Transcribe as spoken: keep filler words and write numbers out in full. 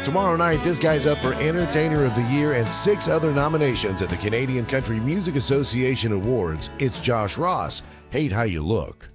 Tomorrow night, this guy's up for Entertainer of the Year and six other nominations at the Canadian Country Music Association Awards. It's Josh Ross. Hate How You Look.